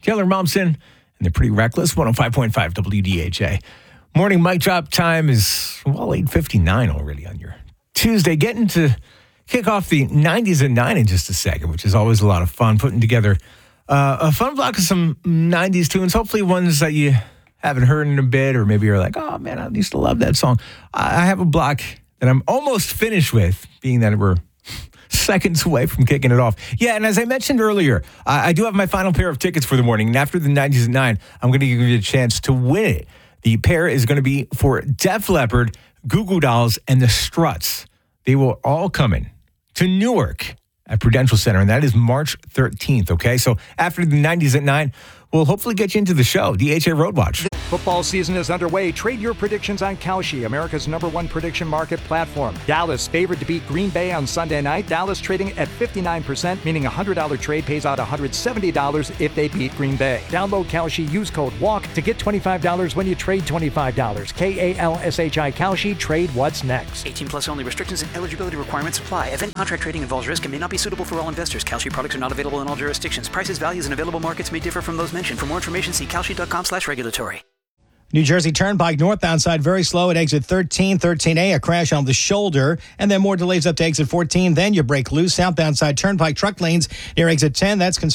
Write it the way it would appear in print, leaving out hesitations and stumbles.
Taylor Momsen, and they're Pretty Reckless, 105.5 WDHA. Morning mic drop time is, 8:59 already on your Tuesday. Getting to kick off the 90s at 9 in just a second, which is always a lot of fun. Putting together a fun block of some 90s tunes, hopefully ones that you haven't heard in a bit, or maybe you're like, oh man, I used to love that song. I have a block that I'm almost finished with, being that we're seconds away from kicking it off. Yeah, and as I mentioned earlier, I do have my final pair of tickets for the morning, and after the 90s at 9, I'm going to give you a chance to win it. The pair is going to be for Def Leppard, Goo Goo Dolls, and the Struts. They will all come in to Newark at Prudential Center, and that is March 13th, okay? So after the 90s at 9, we'll hopefully get you into the show, DHA Road Watch. Football season is underway. Trade your predictions on Kalshi, America's #1 prediction market platform. Dallas favored to beat Green Bay on Sunday night. Dallas trading at 59%, meaning a $100 trade pays out $170 if they beat Green Bay. Download Kalshi, use code WALK to get $25 when you trade $25. KALSHI Kalshi, trade what's next. 18 plus only. Restrictions and eligibility requirements apply. Event contract trading involves risk and may not be suitable for all investors. Kalshi products are not available in all jurisdictions. Prices, values, and available markets may differ from those mentioned. For more information, see kalshi.com/regulatory. New Jersey Turnpike northbound side very slow at exit 13, 13A, a crash on the shoulder, and then more delays up to exit 14. Then you break loose southbound side Turnpike truck lanes near exit 10. That's